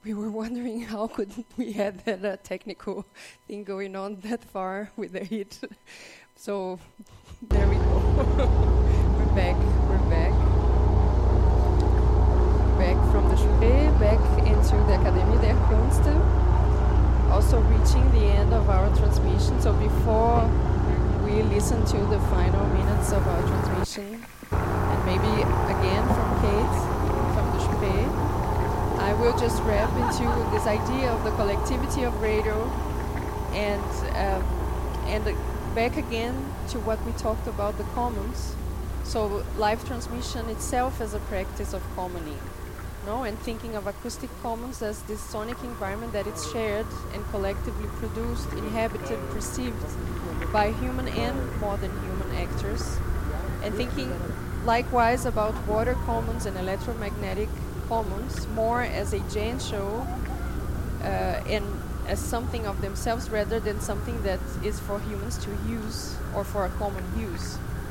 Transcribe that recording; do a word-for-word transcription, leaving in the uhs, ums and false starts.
we were wondering how could we had that uh, technical thing going on that far with the heat. So there we go. We're back. We're back. Back from the Chupé, back into the Academie der Künste. Also reaching the end of our transmission. So before we listen to the final minutes of our transmission, and maybe again from Kate, from the Chupé, I will just wrap into this idea of the collectivity of radio, and um, and uh, back again to what we talked about, the commons. So live transmission itself as a practice of commoning, no, and thinking of acoustic commons as this sonic environment that is shared and collectively produced, inhabited, perceived by human and modern human actors, and thinking likewise about water commons and electromagnetic commons more as a giant show uh, and as something of themselves rather than something that is for humans to use or for a common use.